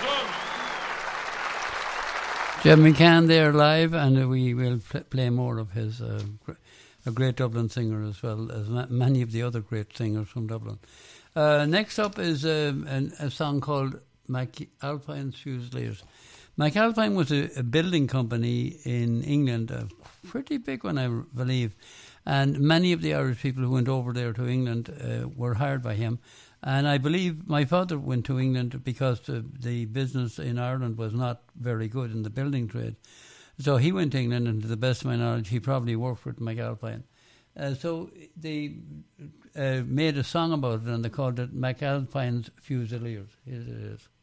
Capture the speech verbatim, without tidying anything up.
Jim McCann there live, and we will pl- play more of his, uh, gr- a great Dublin singer as well as ma- many of the other great singers from Dublin. Uh, next up is um, an, a song called McAlpine's Fusiliers. McAlpine was a, a building company in England, a pretty big one I believe, and many of the Irish people who went over there to England uh, were hired by him. And I believe my father went to England because the, the business in Ireland was not very good in the building trade. So he went to England, and to the best of my knowledge, he probably worked with McAlpine. Uh, so they uh, made a song about it, and they called it McAlpine's Fusiliers. Here it is.